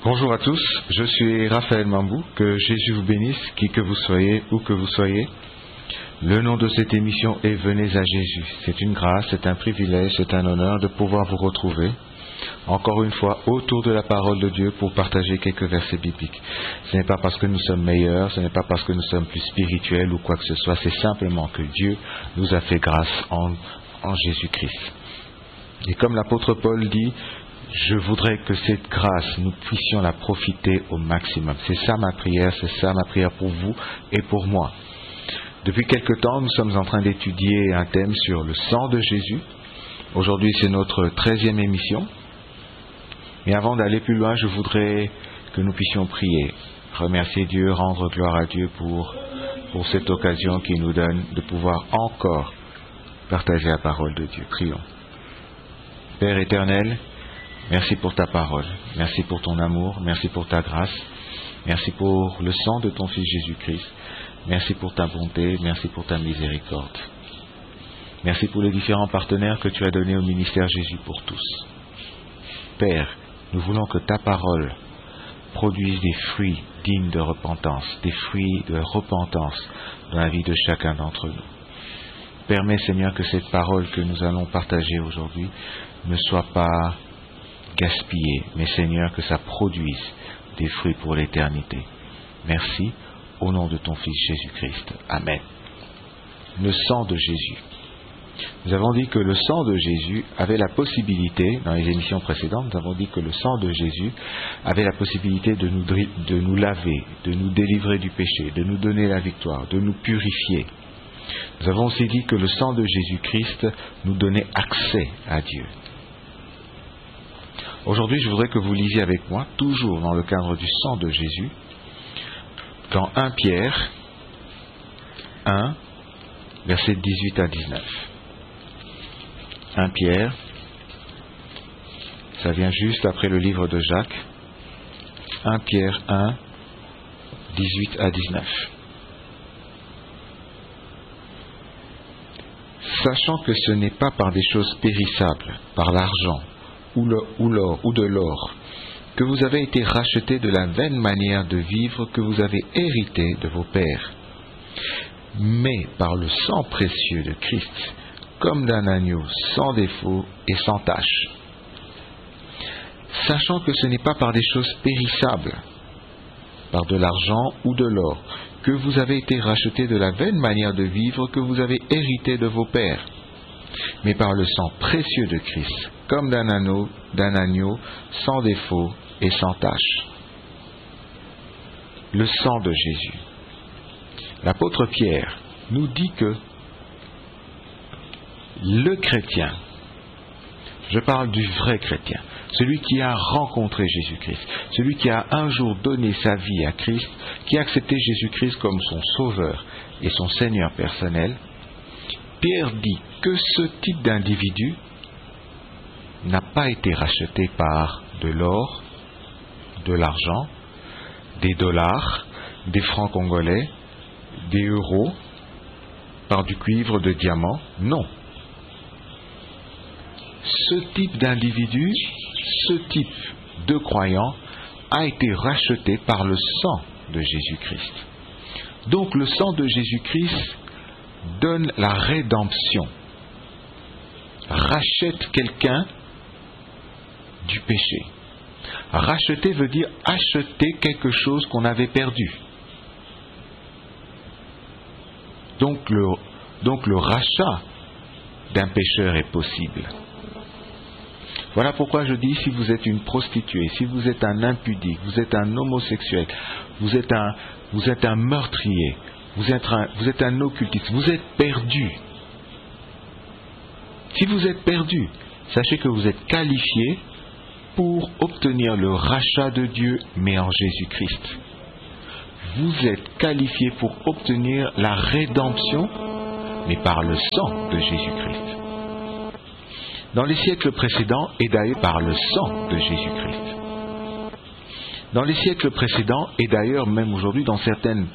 Bonjour à tous, je suis Raphaël Mambou, que Jésus vous bénisse, qui que vous soyez, où que vous soyez. Le nom de cette émission est Venez à Jésus. C'est une grâce, c'est un privilège, c'est un honneur de pouvoir vous retrouver, encore une fois, autour de la parole de Dieu pour partager quelques versets bibliques. Ce n'est pas parce que nous sommes meilleurs, ce n'est pas parce que nous sommes plus spirituels ou quoi que ce soit, c'est simplement que Dieu nous a fait grâce en Jésus-Christ. Et comme l'apôtre Paul dit, je voudrais que cette grâce, nous puissions la profiter au maximum. C'est ça ma prière pour vous et pour moi. Depuis quelque temps, nous sommes en train d'étudier un thème sur le sang de Jésus. Aujourd'hui, c'est notre 13e émission. Mais avant d'aller plus loin, je voudrais que nous puissions prier, remercier Dieu, rendre gloire à Dieu pour cette occasion qu'il nous donne de pouvoir encore partager la parole de Dieu. Prions. Père éternel, merci pour ta parole, merci pour ton amour, merci pour ta grâce, merci pour le sang de ton Fils Jésus-Christ, merci pour ta bonté, merci pour ta miséricorde. Merci pour les différents partenaires que tu as donnés au ministère Jésus pour tous. Père, nous voulons que ta parole produise des fruits dignes de repentance, des fruits de repentance dans la vie de chacun d'entre nous. Permets, Seigneur, que cette parole que nous allons partager aujourd'hui ne soit pas gaspillée, mais Seigneur, que ça produise des fruits pour l'éternité. Merci, au nom de ton Fils Jésus-Christ. Amen. Le sang de Jésus. Nous avons dit que le sang de Jésus avait la possibilité, dans les émissions précédentes, nous avons dit que le sang de Jésus avait la possibilité de nous laver, de nous délivrer du péché, de nous donner la victoire, de nous purifier. Nous avons aussi dit que le sang de Jésus-Christ nous donnait accès à Dieu. Aujourd'hui, je voudrais que vous lisiez avec moi, toujours dans le cadre du sang de Jésus, dans 1 Pierre 1, versets 18 à 19. 1 Pierre, ça vient juste après le livre de Jacques. 1 Pierre 1, 18 à 19. Sachant que ce n'est pas par des choses périssables, par l'argent, ou de l'or, que vous avez été rachetés de la vaine manière de vivre que vous avez hérité de vos pères, mais par le sang précieux de Christ, comme d'un agneau sans défaut et sans tache. Sachant que ce n'est pas par des choses périssables, par de l'argent ou de l'or, que vous avez été rachetés de la vaine manière de vivre que vous avez hérité de vos pères, mais par le sang précieux de Christ, comme d'un agneau sans défaut et sans tache. Le sang de Jésus. L'apôtre Pierre nous dit que le chrétien, je parle du vrai chrétien, celui qui a rencontré Jésus-Christ, celui qui a un jour donné sa vie à Christ, qui a accepté Jésus-Christ comme son sauveur et son Seigneur personnel, Pierre dit que ce type d'individu n'a pas été racheté par de l'or, de l'argent, des dollars, des francs congolais, des euros, par du cuivre, de diamants. Non. Ce type d'individu, ce type de croyant a été racheté par le sang de Jésus-Christ. Donc le sang de Jésus-Christ donne la rédemption, rachète quelqu'un du péché. Racheter veut dire acheter quelque chose qu'on avait perdu. Donc le rachat d'un pécheur est possible. Voilà pourquoi je dis, si vous êtes une prostituée, si vous êtes un impudique, vous êtes un homosexuel, vous êtes un meurtrier, vous êtes un occultiste, vous êtes perdu. Si vous êtes perdu, sachez que vous êtes qualifié pour obtenir le rachat de Dieu, mais en Jésus-Christ. Vous êtes qualifié pour obtenir la rédemption, mais par le sang de Jésus-Christ. Dans les siècles précédents, et d'ailleurs par le sang de Jésus-Christ. Dans les siècles précédents, et d'ailleurs même aujourd'hui dans certaines